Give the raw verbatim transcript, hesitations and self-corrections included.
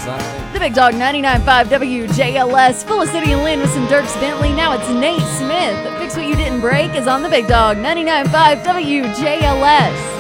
side. The Big Dog ninety-nine point five W J L S, Felicity and Lynn with some Dirks Bentley. Now it's Nate Smith. Fix What You Didn't Break is on the Big Dog ninety-nine point five W J L S.